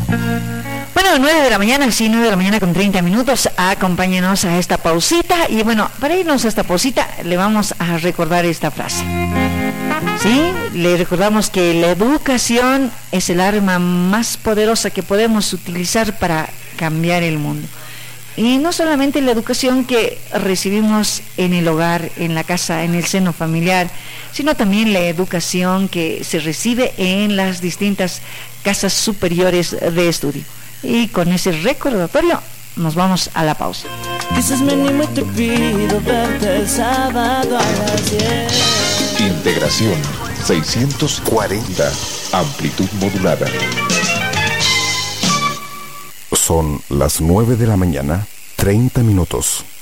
Bueno, 9 de la mañana, sí, 9 de la mañana con 30 minutos. Acompáñenos a esta pausita. Y bueno, para irnos a esta pausita, le vamos a recordar esta frase. Sí, le recordamos que la educación es el arma más poderosa que podemos utilizar para cambiar el mundo. Y no solamente la educación que recibimos en el hogar, en la casa, en el seno familiar, sino también la educación que se recibe en las distintas casas superiores de estudio. Y con ese recordatorio nos vamos a la pausa. Dices me animo y te pido verte el sábado a las 10. Integración 640, amplitud modulada. Son las 9 de la mañana, 30 minutos.